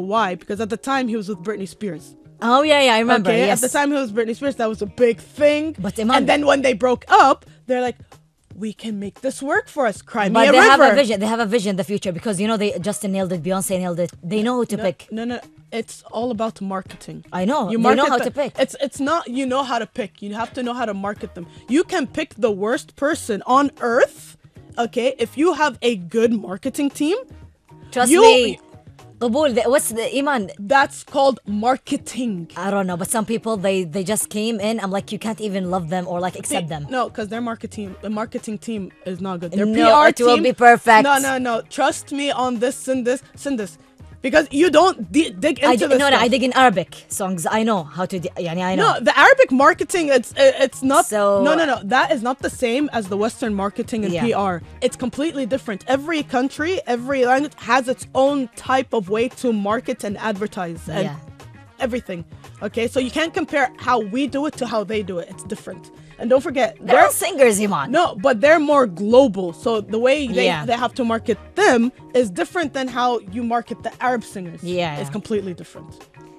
Why? Because at the time he was with Britney Spears. Oh yeah, I remember. Okay, Yes. at the time he was Britney Spears, that was a big thing. But Iman, and then when they broke up, they're like, we can make this work for us. Cry me but a they river. have a vision. They have a vision in the future because Justin nailed it, Beyonce nailed it. They know who to pick. No. It's all about marketing. I know. You They know market how the- to pick. It's not you know how to pick. You have to know how to market them. You can pick the worst person on earth, okay? If you have a good marketing team, Trust you- me. قبول. What's the Iman? that's called marketing. I don't know, but some people they just came in. I'm like, you can't even love them or like accept them. No, because the marketing team is not good. Their No, PR it team will be perfect. No. Trust me on this and this. Because you don't dig into this. I stuff. dig in Arabic songs. I know how to. I know. No, the Arabic marketing, it's not. So- No. That is not the same as the Western marketing and Yeah. PR. It's completely different. Every country, every language has its own type of way to market and advertise and Yeah. everything. Okay, so you can't compare how we do it to how they do it. It's different. And don't forget, They're all singers, Iman. no, but they're more global. So the way they Yeah. have to market them is different than how you market the Arab singers. Yeah. It's completely different.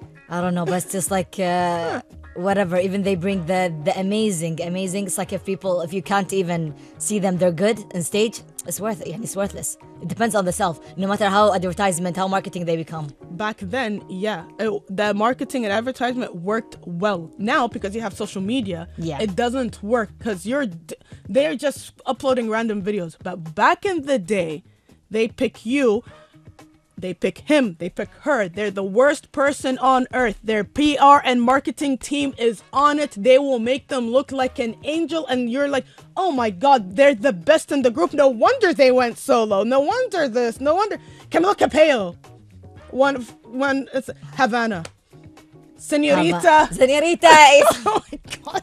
I don't know, but it's just like whatever. Even they bring the amazing. It's like if you can't even see them, they're good on stage. It's worth it. Yeah, it's worthless. It depends on the self. No matter how advertisement, how marketing they become. Back then, yeah, the marketing and advertisement worked well. Now, because you have social media, Yeah. it doesn't work because they're just uploading random videos. But back in the day, they pick you, they pick him, they pick her. They're the worst person on earth. Their PR and marketing team is on it. They will make them look like an angel, and you're like, oh my God, they're the best in the group. No wonder they went solo. No wonder this. No wonder Camila Cabello. One it's Havana. Senorita. Senorita is. Oh my God.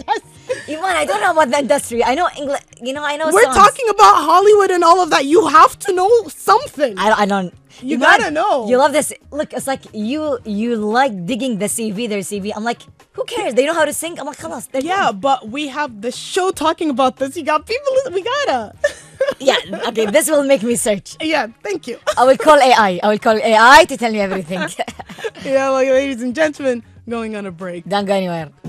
Iman, I don't know about the industry. I know English. I know We're songs. talking about Hollywood and all of that. You have to know something. I don't. You Iman, gotta know. You love this. Look, it's like you like digging their CV. I'm like, who cares? They know how to sing. I'm like, khalas. they're Yeah, good. but we have the show talking about this. You got people. We gotta. Yeah. Okay, this will make me search. Yeah, thank you. I will call AI. I will call AI to tell me everything. Yeah, well, ladies and gentlemen, going on a break. Don't go anywhere.